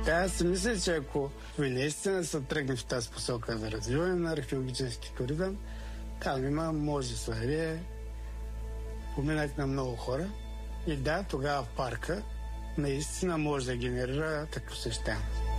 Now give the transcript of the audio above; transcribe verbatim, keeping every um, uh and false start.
Да, аз си мисля, че ако ви наистина се тръгне в тази посока за развиване на археологически туризъм, там има множество, поминати на много хора. И да, тогава в парка наистина може да генерира такъв посещаемост.